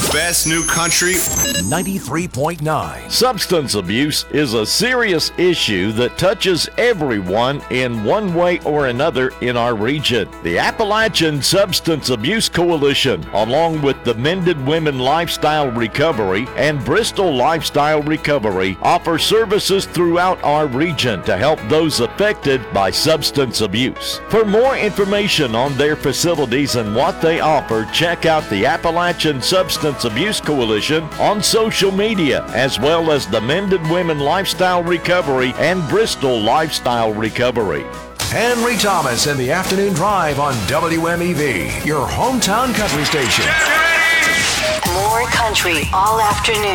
best new country. 93.9. Substance abuse is a serious issue that touches everyone in one way or another in our region. The Appalachian Substance Abuse Coalition, along with the Mended Women Lifestyle Recovery and Bristol Lifestyle Recovery, offer services throughout our region to help those affected by substance abuse. For more information on their facilities and what they offer, check out the Appalachian Substance Abuse Coalition on social media, as well as the Mended Women Lifestyle Recovery and Bristol Lifestyle Recovery. Henry Thomas in the afternoon drive on WMEV, your hometown country station. More country all afternoon.